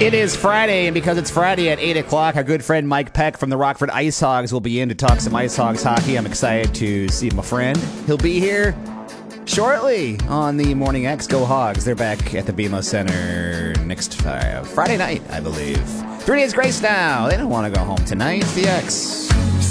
It is Friday, and because it's Friday at 8 o'clock, our good friend Mike Peck from the Rockford Ice Hogs will be in to talk some Ice Hogs hockey. I'm excited to see my friend. He'll be here shortly on the Morning X. Go Hogs. They're back at the BMO Center next Friday night, I believe. 3 Days Grace now. They don't want to go home tonight. It's the X.